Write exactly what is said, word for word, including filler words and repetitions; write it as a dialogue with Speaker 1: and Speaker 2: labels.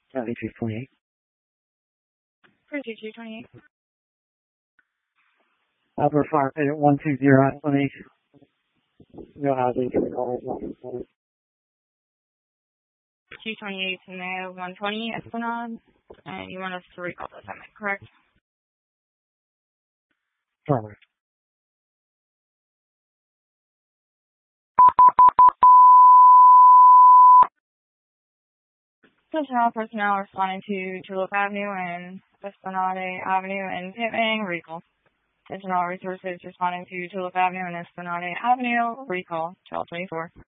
Speaker 1: thirty-two twenty-eight.
Speaker 2: thirty-two twenty-eight.
Speaker 1: Albert Fire Pit at one two zero explanation. No housing to the call.
Speaker 2: two twenty-eight to Mayo one twenty Esplanade. And you want us to recall this, am I correct?
Speaker 1: Forward.
Speaker 2: Personnel, personnel responding to Tulip Avenue and Esplanade Avenue and Pittman, recall. Personnel resources responding to Tulip Avenue and Esplanade Avenue, recall, twelve twenty-four.